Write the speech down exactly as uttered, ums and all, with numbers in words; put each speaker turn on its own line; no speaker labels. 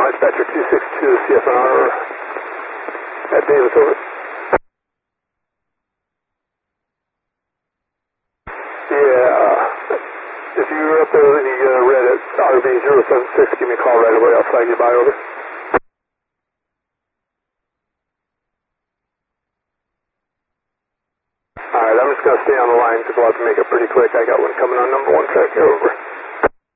Dispatcher two six two C F N R at Davis, over. Yeah, if you're up there and you get a red at R V zero seven six, give me a call right away. I'll flag you by, over. Alright, I'm just going to stay on the line because I'll have to make it pretty quick. I got one coming on number one track here, over.